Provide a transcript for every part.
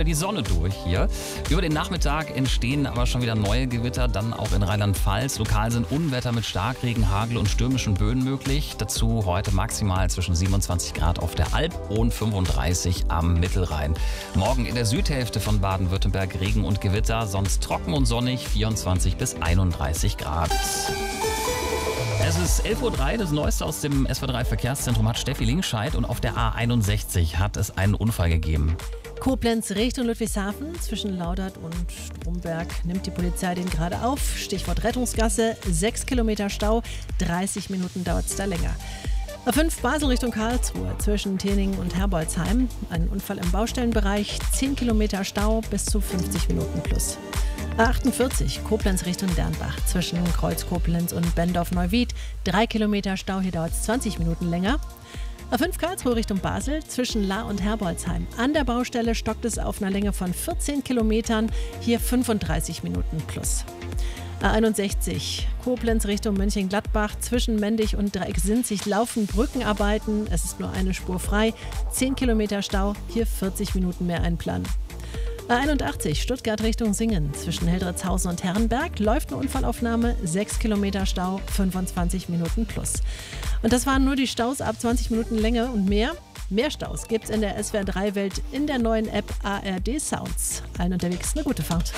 die Sonne durch hier. Über den Nachmittag entstehen aber schon wieder neue Gewitter, dann auch in Rheinland-Pfalz. Lokal sind Unwetter mit Starkregen, Hagel und stürmischen Böen möglich. Dazu heute maximal zwischen 27 Grad auf der Alp und 35 am Mittelrhein. Morgen in der Südhälfte von Baden-Württemberg Regen und Gewitter, sonst trocken und sonnig, 24 bis 31 Grad. Es ist 11.03 Uhr, das Neueste aus dem SW3 Verkehrszentrum hat Steffi Linkscheid und auf der A61 hat es einen Unfall gegeben. Koblenz Richtung Ludwigshafen zwischen Laudert und Stromberg nimmt die Polizei den gerade auf. Stichwort Rettungsgasse, 6 Kilometer Stau, 30 Minuten dauert es da länger. A5 Basel Richtung Karlsruhe zwischen Tening und Herbolzheim. Ein Unfall im Baustellenbereich, 10 Kilometer Stau bis zu 50 Minuten plus. A48 Koblenz Richtung Dernbach zwischen Kreuz Koblenz und Bendorf-Neuwied. 3 Kilometer Stau, hier dauert es 20 Minuten länger. A5 Karlsruhe Richtung Basel zwischen Lahr und Herbolzheim. An der Baustelle stockt es auf einer Länge von 14 Kilometern, hier 35 Minuten plus. A61 Koblenz Richtung Mönchengladbach zwischen Mendig und Dreiecksinzig laufen Brückenarbeiten. Es ist nur eine Spur frei. 10 Kilometer Stau, hier 40 Minuten mehr einplanen. A81 Stuttgart Richtung Singen zwischen Hildritzhausen und Herrenberg läuft eine Unfallaufnahme, 6 Kilometer Stau, 25 Minuten plus. Und das waren nur die Staus ab 20 Minuten Länge und mehr. Mehr Staus gibt's in der SWR3-Welt in der neuen App ARD Sounds. Allen unterwegs eine gute Fahrt.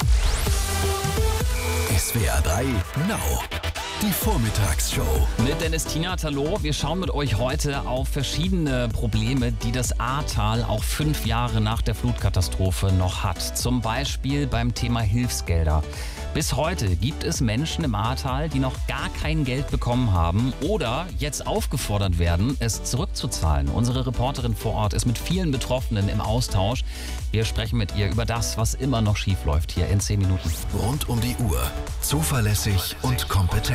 SWR3 Now. Die Vormittagsshow. Mit Dennis Tienert, hallo. Wir schauen mit euch heute auf verschiedene Probleme, die das Ahrtal auch 5 Jahre nach der Flutkatastrophe noch hat. Zum Beispiel beim Thema Hilfsgelder. Bis heute gibt es Menschen im Ahrtal, die noch gar kein Geld bekommen haben oder jetzt aufgefordert werden, es zurückzuzahlen. Unsere Reporterin vor Ort ist mit vielen Betroffenen im Austausch. Wir sprechen mit ihr über das, was immer noch schief läuft hier in 10 Minuten. Rund um die Uhr. Zuverlässig und kompetent.